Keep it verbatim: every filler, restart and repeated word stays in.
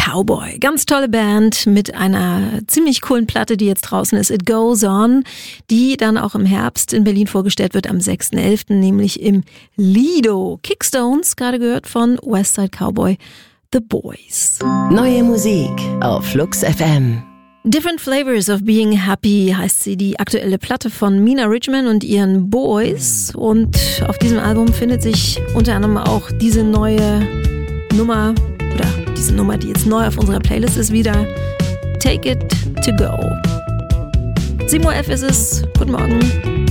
Cowboy. Ganz tolle Band mit einer ziemlich coolen Platte, die jetzt draußen ist, It Goes On, die dann auch im Herbst in Berlin vorgestellt wird am sechsten elften, nämlich im Lido. Kickstones, gerade gehört von Westside Cowboy, The Boys. Neue Musik auf Flux F M. Different Flavors of Being Happy heißt sie, die aktuelle Platte von Mina Richman und ihren Boys. Und auf diesem Album findet sich unter anderem auch diese neue Nummer, oder diese Nummer, die jetzt neu auf unserer Playlist ist, wieder Take It To Go. sieben Uhr elf ist es. Guten Morgen.